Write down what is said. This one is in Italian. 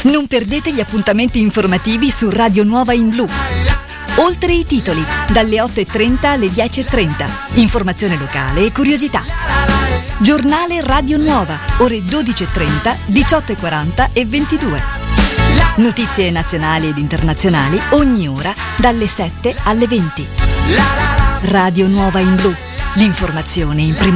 Non perdete gli appuntamenti informativi su Radio Nuova in Blu. Oltre i titoli, dalle 8:30 alle 10:30. Informazione locale e curiosità. Giornale Radio Nuova, ore 12:30, 18:40 e 22. Notizie nazionali ed internazionali ogni ora dalle 7 alle 20. Radio Nuova in Blu, l'informazione in prima.